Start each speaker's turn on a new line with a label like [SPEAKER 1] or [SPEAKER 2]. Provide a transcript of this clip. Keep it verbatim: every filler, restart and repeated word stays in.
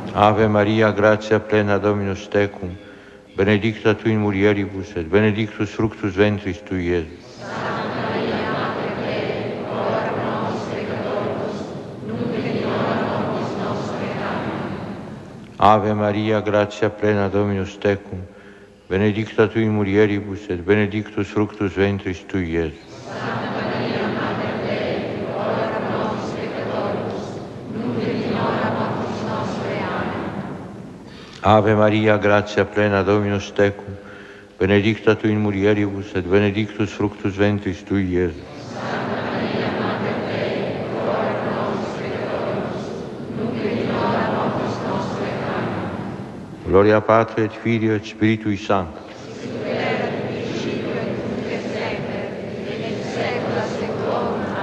[SPEAKER 1] Ave Maria, gratia plena, Dominus tecum, benedicta tu in mulieribus, et benedictus fructus ventris tui, Iesus.
[SPEAKER 2] Santa Maria, Mater Dei, ora pro nobis peccatoribus, nunc et in hora mortis nostre. Amen.
[SPEAKER 1] Ave Maria, gratia plena, Dominus tecum, benedicta tu in mulieribus, et benedictus fructus ventris tui, Iesus.
[SPEAKER 2] Santa Maria, Mater Dei, ora pro nobis peccatoribus, nunc et in hora mortis nostre. Amen.
[SPEAKER 1] Ave Maria, gratia plena, Dominus tecum, benedicta tu in mulieribus, et benedictus fructus ventris tui, Iesus.
[SPEAKER 2] Santa Maria, Mater Dei, ora pro nobis peccatoribus, nunc et in hora mortis nostre. Amen.
[SPEAKER 1] Gloria Patri et Filio et Spiritui Sancto.